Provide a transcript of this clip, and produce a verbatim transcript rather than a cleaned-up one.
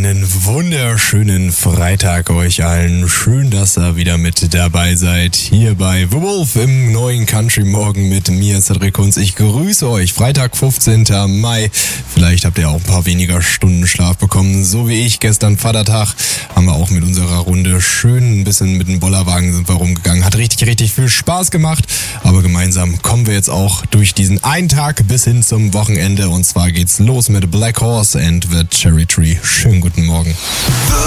Einen wunderschönen Freitag euch allen. Schön, dass ihr wieder mit dabei seid. Hier bei The Wolf im neuen Country Morgen mit mir, Cedric Kunz. Ich grüße euch. Freitag, fünfzehnten Mai. Vielleicht habt ihr auch ein paar weniger Stunden Schlaf bekommen. So wie ich. Gestern Vatertag haben wir auch mit unserer Runde schön ein bisschen mit dem Bollerwagen sind wir rumgegangen. Hat richtig, richtig viel Spaß gemacht. Aber gemeinsam kommen wir jetzt auch durch diesen einen Tag bis hin zum Wochenende. Und zwar geht's los mit Black Horse and the Cherry Tree. Schönen guten Morgen.